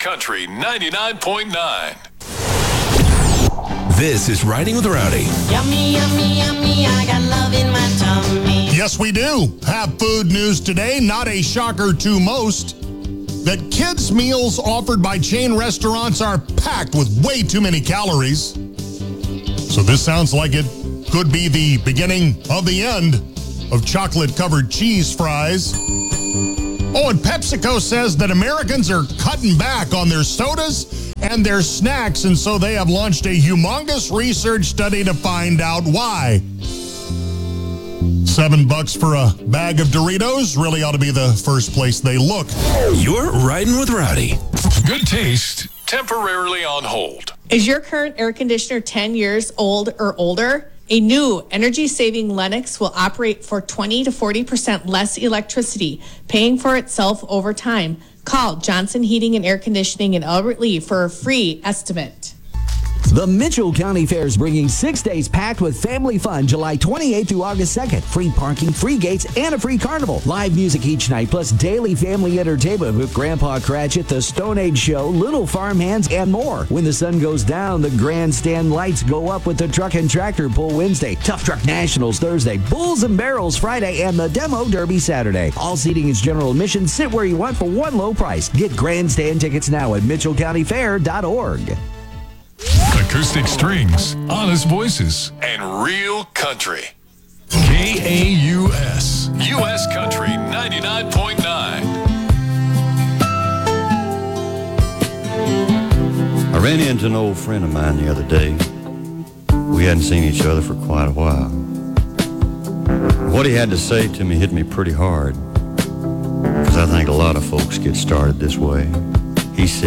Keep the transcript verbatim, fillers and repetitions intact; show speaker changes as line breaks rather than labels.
Country ninety-nine point nine.
This is Riding with Rowdy.
Yummy, yummy, yummy, I got love in my tummy.
Yes, we do have food news today. Not a shocker to most that kids' meals offered by chain restaurants are packed with way too many calories. So this sounds like it could be the beginning of the end of chocolate-covered cheese fries. Oh, and PepsiCo says that Americans are cutting back on their sodas and their snacks, and so they have launched a humongous research study to find out why. Seven bucks for a bag of Doritos really ought to be the first place they look.
You're Riding with Rowdy.
Good taste, temporarily on hold.
Is your current air conditioner ten years old or older? A new energy-saving Lennox will operate for twenty to forty percent less electricity, paying for itself over time. Call Johnson Heating and Air Conditioning in Albert Lea for a free estimate.
The Mitchell County Fair is bringing six days packed with family fun July twenty-eighth through August second. Free parking, free gates, and a free carnival. Live music each night, plus daily family entertainment with Grandpa Cratchit, the Stone Age Show, Little Farmhands, and more. When the sun goes down, the grandstand lights go up with the Truck and Tractor Pull Wednesday, Tough Truck Nationals Thursday, Bulls and Barrels Friday, and the Demo Derby Saturday. All seating is general admission. Sit where you want for one low price. Get grandstand tickets now at mitchell county fair dot org.
Acoustic strings, honest voices, and real country. K A U S, U S Country ninety-nine point nine.
I ran into an old friend of mine the other day. We hadn't seen each other for quite a while. What he had to say to me hit me pretty hard, because I think a lot of folks get started this way. He said,